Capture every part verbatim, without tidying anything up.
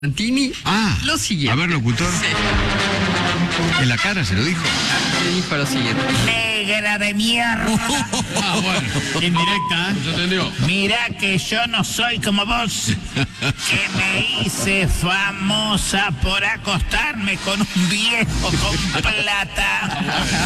Tini, Ah, lo siguiente. a ver, locutor. Sí. En la cara se lo dijo. Le dijo lo siguiente. Negra de mierda. Ah, bueno. Indirecta, ¿eh? ¿Se entendió? Mirá que yo no soy como vos, que me hice famosa por acostarme con un viejo con plata.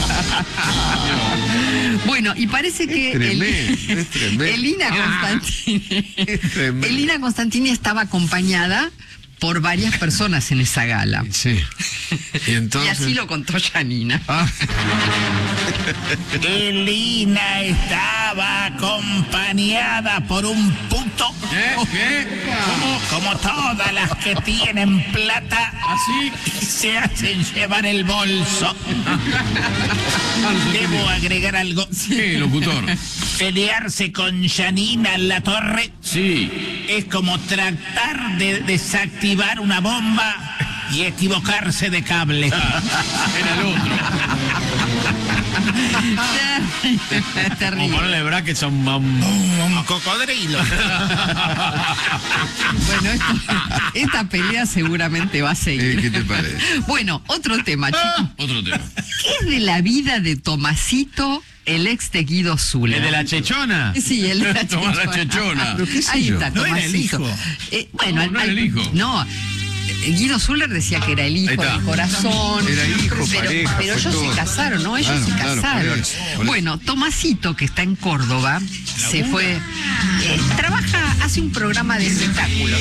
Bueno, y parece que Es tremendo, el- es tremendo. Elina Constantini, Es tremendo. Elina Constantini estaba acompañada por varias personas en esa gala. Sí. Y entonces. Y así lo contó Janina. Ah, Elina estaba acompañada por un puto. ¿Qué? ¿Qué? ¿Cómo? Como todas las que tienen plata, ¿Así? y se hacen llevar el bolso. Debo agregar algo. Sí, locutor. Pelearse con Janina en la torre Sí. es como tratar de desactivar una bomba y equivocarse de cable. Era el otro. Es terrible. Como ponerle brackets a un... a un- Un cocodrilo. Bueno, esta, esta pelea seguramente va a eh, seguir. ¿qué te parece? Bueno, otro tema, chicos. Otro tema. ¿Qué es de la vida de Tomasito, el ex de Guido Zuller? ¿El de la chechona? Sí, el de la Tomás chechona. la chechona. Pero qué sé Ahí yo. está, No era el Tomasito. hijo. Eh, bueno, No, al- no era al- el hijo. No, eh, Guido Zuller decía que era el Ahí hijo está. del corazón. Era hijo, pero, pareja, pero fue ellos todo. se casaron, ¿no? Ellos Claro, se claro, casaron. por eso, por eso. Bueno, Tomasito, que está en Córdoba, se fue. eh, trabaja, hace un programa de espectáculos.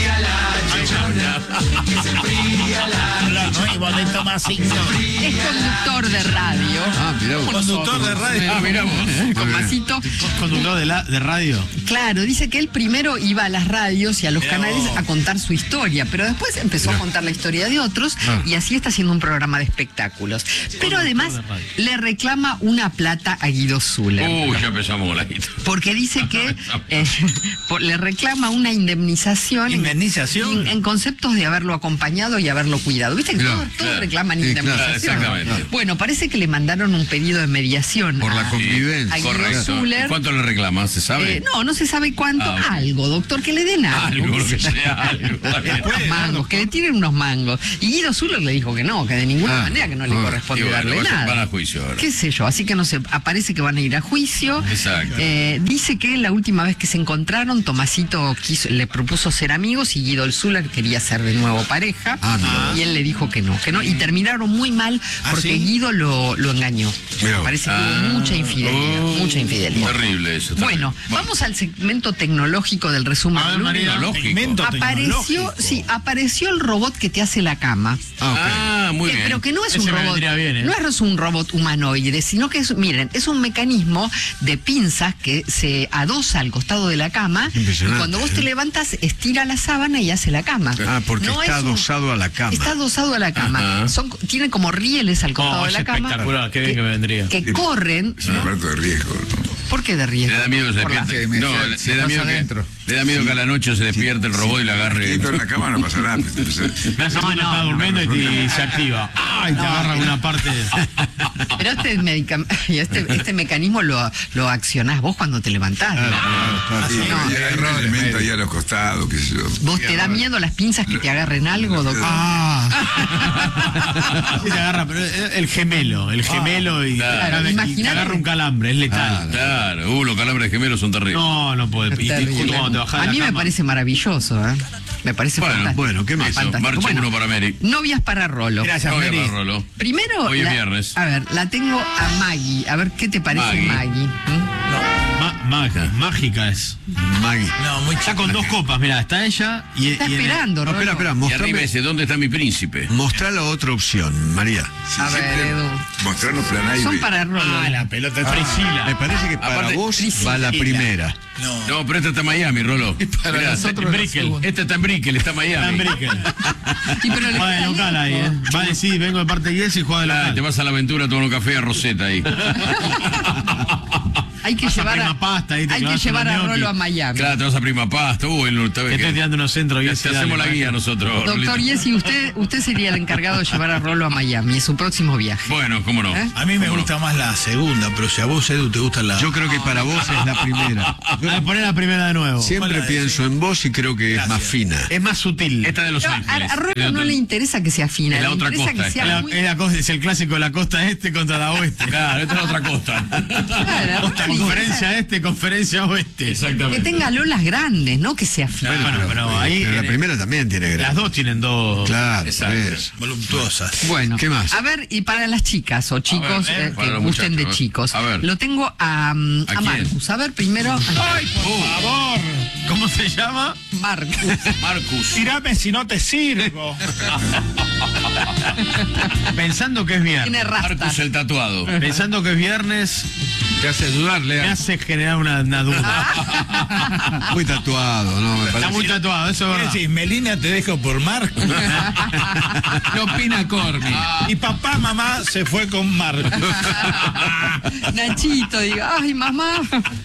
Lo nuevo de Tomasito. Es conductor de radio. Ah, mirá vos. Conductor de radio. Ah, mirá vos. Tomasito. Conductor de, la, de radio. Claro, dice que él primero iba a las radios y a los canales a contar su historia, pero después empezó a contar la historia de otros Ah. y así está haciendo un programa de espectáculos. Pero además de radio. le reclama una plata a Guido Zuller. Uy, ya empezamos con la guita. Porque dice que eh, por- le reclama una indemnización en- ¿Indemnización? En, en conceptos de haberlo acompañado y haberlo cuidado. ¿Viste que Claro, todos, todos claro. reclaman Sí, claro, indemnización? exactamente. Bueno, parece que le mandaron un pedido de mediación Por a- la convivencia. a Guido Correcto. Zuller. ¿Cuánto le reclaman? ¿Se sabe? Eh, no, no se sabe cuánto. Ah, ok. Algo, doctor, que le den algo. Algo, qué lo sé que yo. sea, algo. Está bien. Unos mangos, que le tiren unos mangos. Y Guido Zuller le dijo que no, que de ninguna Ah, manera que no le ah. corresponde Y bueno, darle vayan- nada. van a juicio ahora. ¿Qué sé yo? Así que no sé, aparece que van a ir a juicio. Exacto. Eh, dice que la última vez que se encontraron, Tomasito quiso, le propuso ser amigos y Guido Zuller quería ser de nuevo pareja. Ah, mira. Y él le dijo que no, que no. Y terminaron muy mal porque ¿sí? Guido lo, lo engañó. Mira. Parece que Ah. hubo mucha infidelidad, Oh, mucha infidelidad. Terrible eso. terrible. Bueno, vamos al segmento tecnológico del resumen. A ver, del María, lunes. lógico. Segmento Apareció, tecnológico. sí, apareció el robot que te hace la cama. Ah, ok. Ah, muy Eh, bien. Pero que no es Ese un me robot, vendría bien, ¿eh? no es un robot humanoide, sino que es, miren, es un mecanismo de pinzas que se adosa al costado de la cama y Impresionante, cuando vos te ¿eh? levantas estira la sábana y hace la cama. Ah, porque No está es un- adosado a la cama. Está adosado a la cama. Ajá. Son, tiene como rieles al costado Oh, de es la cama. espectacular, qué bien que me vendría. Que corren. Es un aparato de riesgo. ¿Por qué de riesgo? Le da miedo que se Por la- despierte. me- No, si- le, si le da estás miedo que, adentro. le da miedo que a la noche se despierte el robot y le agarre. Esto en la cama no pasa nada. Me hace No, cuando no, está no, durmiendo y, te- y se activa. ¡Ah! Y te agarra una parte. Pero este, medicam- este, este mecanismo lo, lo accionás vos cuando te levantás. ¿no? Sí, No. y hay un elemento ahí a los costados, qué sé yo. ¿Vos te da miedo las pinzas que te agarren algo, doctor? Ah. Sí, te agarra, pero el gemelo, el gemelo y, Claro, y te imagínate. agarra un calambre, es letal. Claro, uh, los calambres gemelos son terribles. No, no puede. Y te- Terrible. justo cuando te bajás de A la mí me cama. parece maravilloso, ¿eh? Me parece Bueno, fantástico. bueno, ¿qué más? Eso, Fantástico. marcha Bueno, uno para Mary. Novias para Rolo. Gracias, No voy a Mary. Rolo. Primero, Hoy es la- viernes. a ver, la tengo a Maggie. A ver qué te parece Maggie. Maggie. ¿Mm? Ma- maga- mágica es. Maggie. No, muy Está con dos copas, mirá, está ella y, Está y en el- esperando, No, Rolo. espera, espera, Y arriba mostrame, dice, ¿dónde está mi príncipe? mostrá la otra opción, María. A ver, Edu. Mostrarnos plan A y Son B. para Rolo. Ah, la pelota es Priscila. Me parece que para Aparte- vos Priscila. va la primera. No. No, pero esta está en Miami, Rolo. para Mirá, nosotros en la Brickell. segunda. Esta está en Brickell, está en Está en Miami. Brickell. Y pero le Juega de queda local ahí, ¿eh? lejos. Va a decir, vengo de parte de Jesse y juega de Ah, local. te vas a la aventura a tomar un café a Rosetta ahí. hay que Vas a llevar Prima Pasta, ahí te hay que clavas llevar unos a Rolo gnocchi. a Miami. Claro, te vas a Prima Pasta. Uy, no, está Que bien. estoy tirando unos centros bien. Te hacemos la guía nosotros. Doctor Rolito. Yesi, usted, usted sería el encargado de llevar a Rolo a Miami, es su próximo viaje. Bueno, cómo no. ¿Eh? A mí me ¿Cómo no? gusta más la segunda, pero si a vos, Edu, te gusta la... Yo creo que para vos es la primera. A poner la primera de nuevo. Siempre Hola, pienso en vos y creo que es más fina. Es más sutil. Esta de Los No, a, Ángeles. a Rolo Es de no otro- le interesa que sea fina, Es la le otra interesa costa, que sea Es la- muy... es la cosa- es el clásico de la costa este contra la oeste. Claro, esta es la otra costa. Claro, a Rolo le Conferencia interesa este, conferencia oeste. que Exactamente. tenga lolas grandes, no que sea fina. Bueno, pero ahí Pero la en- primera también tiene las gracia. dos tienen dos. Claro, Exacto. por eso. voluptuosas. Bueno, ¿Qué más? a ver, y para las chicas o chicos ver, eh, eh, para que los gusten muchachos, de a ver. chicos, A ver. lo tengo a, mm, ¿A a quién? Marcus. A ver, primero, ¡Ay, por favor! ¿Cómo se llama? Marcus. Marcus. Tirame si no te sirvo. Pensando que es Tiene viernes. Marcus rastas. el tatuado. Pensando que es viernes, Te hace dudar, me Lea. hace generar una, una duda. Muy tatuado, ¿no? Me Está parece. muy tatuado, eso es ¿Qué verdad. decís? Melina te dejo por Marco. ¿Qué opina Corny? Y papá, mamá se fue con Marco. Nachito, diga, ay, mamá.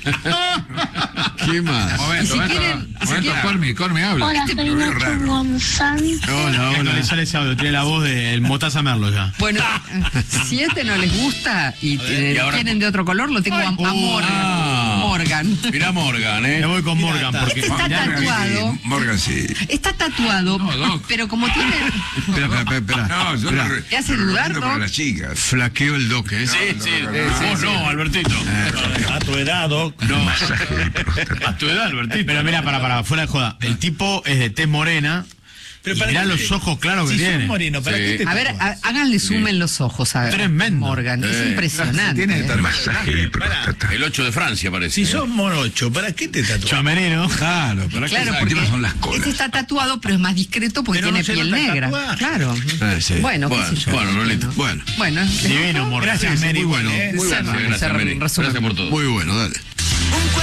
¿Qué más? Y si quieren, si quieren- Corny, Corny habla. Hola, soy Nacho González. Hola, Hola, le hola. sale ese audio, tiene la voz del Motaza Merlo ya. bueno, si este no les gusta y, eh, y ahora- tienen de otro color, lo tengo a, a Morgan. ah. Morgan. Mirá Morgan, Me ¿eh? voy con Morgan porque Este está tatuado. Morgan sí. Está tatuado, No, Doc. pero como tiene... Espera, espera, espera, espera. No, yo Espera. lo re- ¿Te hace lo dudar, recomiendo no? para las chicas. Flaqueo el doc, ¿eh? Sí, sí. no, no, Vos no, Albertito. A tu edad, Doc. No. A tu edad, Albertito. Pero mira, para, para, fuera de joda. El tipo es de tez morena. Pero Y para mirá qué los te- ojos claros que si sos tiene. moreno, ¿para Sí. qué te A ver, tatuás? ha- háganle zoom en los ojos a Tremendo. Morgan. Es Eh, impresionante. Tiene ¿eh? tatuaje. El ocho de Francia parece. Si sos morocho, ¿para qué te tatuás? Chamerino. Claro, ¿para qué? Claro, El porque tema son las colas. este está tatuado, pero es más discreto porque Pero tiene no se piel nota el negra. tatuaje. Claro. Eh, sí. Bueno, qué Bueno, sé yo. bueno, Rolito. Bueno, Bueno, ¿les Divino, gustó? Morgan. Gracias, Sí, Mary. muy bueno, ¿eh? muy Se- Gracias, se gracias, Mary. resumen. Gracias por todo. muy bueno, dale.